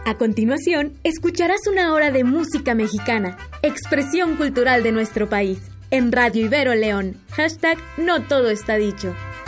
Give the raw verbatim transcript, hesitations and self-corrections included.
A continuación, escucharás una hora de música mexicana, expresión cultural de nuestro país. En Radio Ibero León, hashtag No Todo Está Dicho.